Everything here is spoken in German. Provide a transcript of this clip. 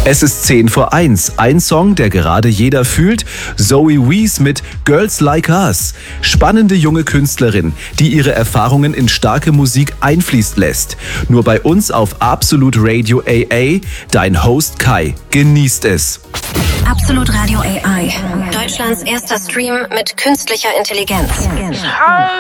Es ist 10:01. Ein Song, der gerade jeder fühlt. Zoe Wees mit Girls Like Us. Spannende junge Künstlerin, die ihre Erfahrungen in starke Musik einfließen lässt. Nur bei uns auf Absolut Radio AA. Dein Host Kai. Genießt es. Absolut Radio AI. Deutschlands erster Stream mit künstlicher Intelligenz.